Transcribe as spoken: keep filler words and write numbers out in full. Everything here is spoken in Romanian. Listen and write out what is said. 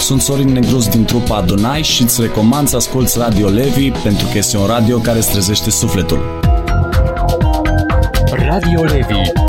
sunt Sorin Negruz din trupa Adonai și îți recomand să asculți Radio Levi pentru că este un radio care îți trezește sufletul. Radio Levi